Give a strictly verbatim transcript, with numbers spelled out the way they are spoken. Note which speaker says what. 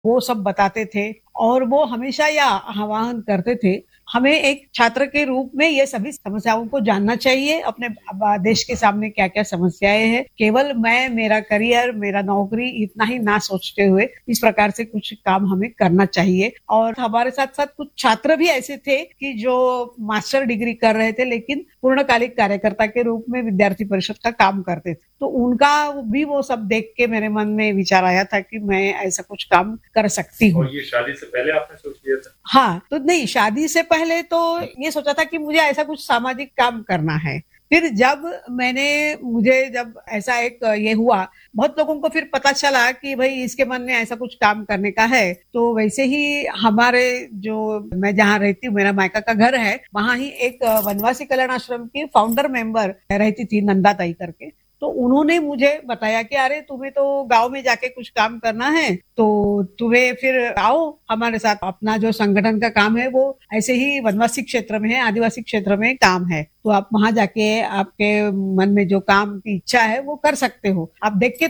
Speaker 1: वो सब बताते थे और वो हमेशा यह आह्वान करते थे, हमें एक छात्र के रूप में ये सभी समस्याओं को जानना चाहिए, अपने ब देश के सामने क्या-क्या समस्याएँ हैं। केवल मैं, मेरा करियर, मेरा नौकरी इतना ही ना सोचते हुए इस प्रकार से कुछ काम हमें करना चाहिए। और हमारे साथ-साथ कुछ छात्र भी ऐसे थे कि जो मास्टर डिग्री कर रहे थे लेकिन पूर्णकालिक कार्यकर्ता के रूप में विद्यार्थी परिषद का काम करते थे। तो उनका भी वो सब देख के मेरे मन में विचार आया था कि मैं ऐसा कुछ काम कर सकती हूँ।
Speaker 2: और ये शादी से पहले आपने सोच लिया था?
Speaker 1: हाँ, तो नहीं शादी से पहले तो ये सोचा था कि मुझे ऐसा कुछ सामाजिक काम करना है। फिर जब मैंने मुझे जब ऐसा एक ये हुआ, बहुत लोगों को फिर पता चला कि भई इसके मन में ऐसा कुछ काम करने का है, तो वैसे ही हमारे जो मैं जहाँ रहती हूँ, मेरा मायका का घर है, वहाँ ही एक वनवासी कल्याण आश्रम की फाउंडर मेंबर रहती थी नंदा ताई करके। तो उन्होंने मुझे बताया कि अरे तुम्हें तो गाँव में जाके कुछ काम करना है, तो तुम्हें फिर आओ हमारे साथ। अपना जो संगठन का काम है वो ऐसे ही वनवासी क्षेत्र में है, आदिवासी क्षेत्र में काम है। तो आप वहाँ जाके आपके मन में जो काम की इच्छा है वो कर सकते हो। आप देख के